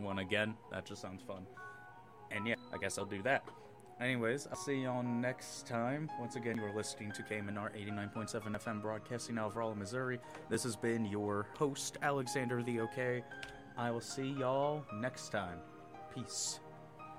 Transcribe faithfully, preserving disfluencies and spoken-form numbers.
one again. That just sounds fun. And yeah, I guess I'll do that. Anyways, I'll see y'all next time. Once again, you're listening to K M N R eighty-nine point seven F M, broadcasting out of Rolla, Missouri. This has been your host, Alexander the OK. I will see y'all next time. Peace.